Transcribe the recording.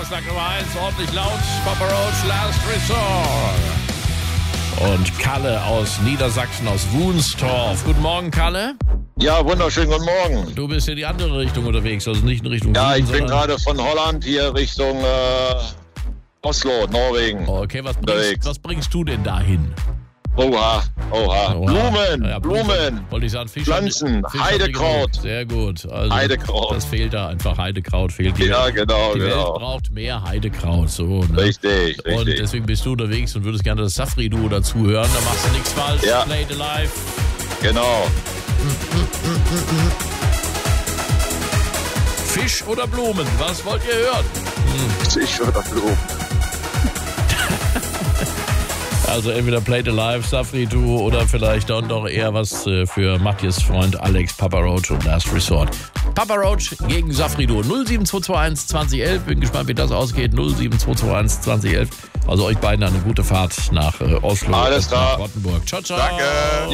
Donnerstag Nummer 1, ordentlich laut, Papa Roach, Last Resort. Und Kalle aus Niedersachsen, aus Wunstorf. Guten Morgen, Kalle. Ja, wunderschönen guten Morgen. Du bist in die andere Richtung unterwegs, also nicht in Richtung Ja, Süden, ich bin gerade von Holland hier Richtung Oslo, Norwegen. Okay, was bringst du denn dahin? Oha. Blumen, Ja, Blumen, wollte ich sagen, Fisch Pflanzen, Fisch Heidekraut. Sehr gut. Also, Heidekraut. Das fehlt da einfach, Heidekraut fehlt. Die Ja, genau, Die Welt genau. braucht mehr Heidekraut. So, ne? Richtig. Und deswegen bist du unterwegs und würdest gerne das Safri-Duo dazu hören. Da machst du nichts falsch. Ja. Play it alive. Genau. Fisch oder Blumen? Was wollt ihr hören? Fisch oder Blumen. Also entweder Play it alive, Safri-Duo oder vielleicht dann doch eher was für Matthias Freund Alex, Papa Roach und Last Resort. Papa Roach gegen Safri-Duo 07221 2011. Bin gespannt, wie das ausgeht. 07221 2011. Also euch beiden eine gute Fahrt nach Oslo. Alles klar. Nach Rottenburg. Ciao, ciao. Danke.